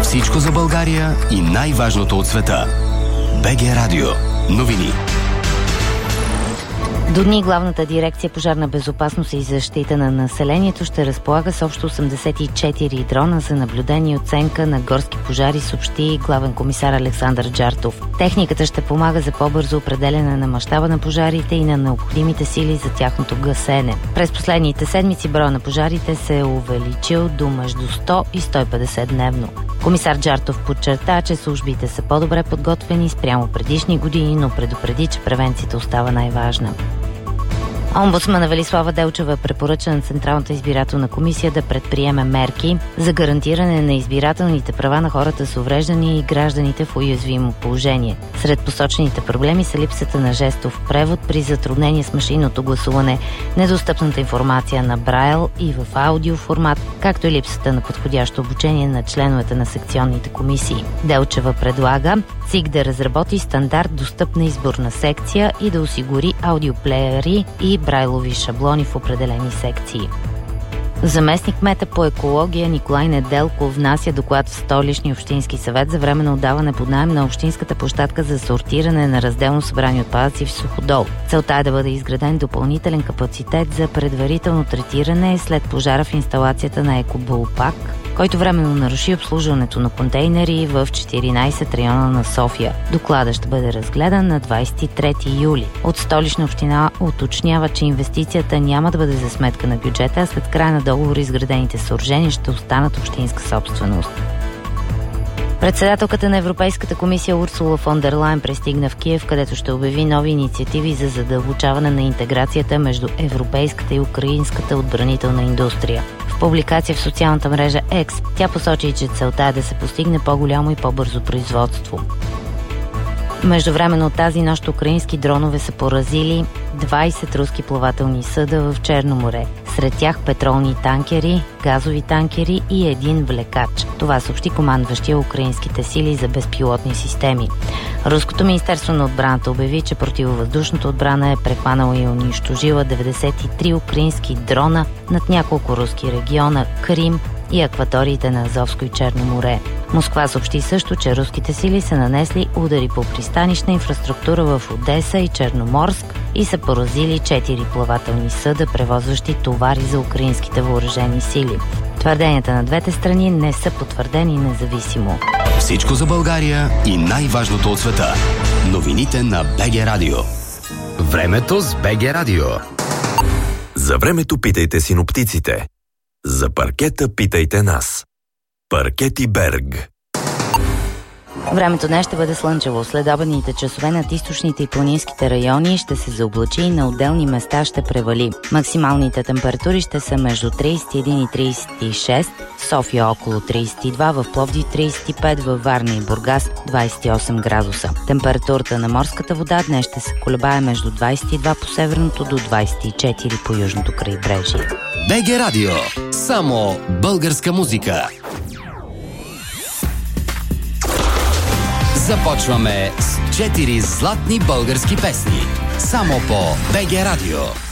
Всичко за България и най-важното от света. БГ Радио. Новини. До дни главната дирекция пожарна безопасност и защита на населението ще разполага с общо 84 дрона за наблюдение и оценка на горски пожари, съобщи главен комисар Александър Джартов. Техниката ще помага за по-бързо определяне на мащаба на пожарите и на необходимите сили за тяхното гасене. През последните седмици броя на пожарите се е увеличил до между 100 и 150 дневно. Комисар Джартов подчерта, че службите са по-добре подготвени спрямо предишни години, но предупреди, че превенцията остава най-важна. Омбудсмана Велислава Делчева препоръча на Централната избирателна комисия да предприеме мерки за гарантиране на избирателните права на хората с увреждания и гражданите в уязвимо положение. Сред посочените проблеми са липсата на жестов превод при затруднение с машинното гласуване, недостъпната информация на Брайл и в аудио формат, както и липсата на подходящо обучение на членовете на секционните комисии. Делчева предлага ЦИК да разработи стандарт достъпна изборна секция и да осигури аудиоплеери и брайлови шаблони в определени секции. Заместник мета по екология Николай Неделков внася доклад в Столичния общински съвет за временно отдаване под наем на общинската площадка за сортиране на разделно събрани отпадъци в Суходол. Целта е да бъде изграден допълнителен капацитет за предварително третиране след пожара в инсталацията на Екобулпак, който временно наруши обслужването на контейнери в 14 района на София. Докладът ще бъде разгледан на 23 юли. От Столична община уточнява, че инвестицията няма да бъде за сметка на бюджета, а след края на договора изградените съоръжения ще останат общинска собственост. Председателката на Европейската комисия Урсула фон дер Лайен пристигна в Киев, където ще обяви нови инициативи за задълбочаване на интеграцията между европейската и украинската отбранителна индустрия. В публикация в социалната мрежа X тя посочи, че целта е да се постигне по-голямо и по-бързо производство. Междувременно от тази нощ украински дронове са поразили 20 руски плавателни съда в Черно море. Сред тях петролни танкери, газови танкери и един влекач. Това съобщи командващия украинските сили за безпилотни системи. Руското министерство на отбраната обяви, че противовъздушната отбрана е прехванала и унищожила 93 украински дрона над няколко руски региона – Крим и акваториите на Азовско и Черно море. Москва съобщи също, че руските сили са нанесли удари по пристанищна инфраструктура в Одеса и Черноморск и са поразили 4 плавателни съда, превозващи товари за украинските въоръжени сили. Твърденията на двете страни не са потвърдени независимо. Всичко за България и най-важното от света. Новините на БГ Радио. Времето с БГ Радио. За времето питайте синоптиците. За паркета питайте нас. Паркети Берг. Времето днес ще бъде слънчево. След обедните часове над източните и планинските райони ще се заоблачи и на отделни места ще превали. Максималните температури ще са между 31 и 36, София около 32, в Пловдив 35, във Варна и Бургас 28 градуса. Температурата на морската вода днес ще се колебае между 22 по северното до 24 по южното крайбрежие. БГ Радио. Само българска музика. Започваме с 4 златни български песни. Само по БГ Радио.